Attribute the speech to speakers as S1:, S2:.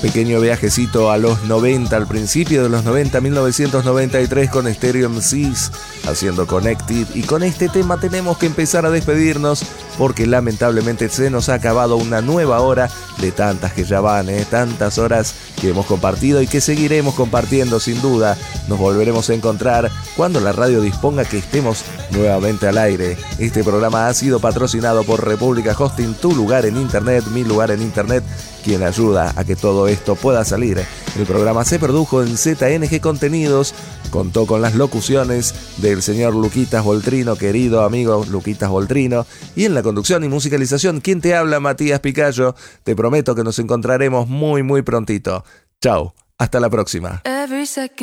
S1: Pequeño viajecito a los 90, al principio de los 90, 1993, con Stereo MCs haciendo Connected. Y con este tema tenemos que empezar a despedirnos porque lamentablemente se nos ha acabado una nueva hora de tantas que ya van, tantas horas que hemos compartido y que seguiremos compartiendo sin duda. Nos volveremos a encontrar cuando la radio disponga que estemos nuevamente al aire. Este programa ha sido patrocinado por República Hosting, tu lugar en internet, mi lugar en internet, quien ayuda a que todo esto pueda salir. El programa se produjo en ZNG Contenidos, contó con las locuciones del señor Luquitas Voltrino, querido amigo Luquitas Voltrino, y en la conducción y musicalización, quien te habla, Matías Picayo. Te prometo que nos encontraremos muy prontito. Chau, hasta la próxima.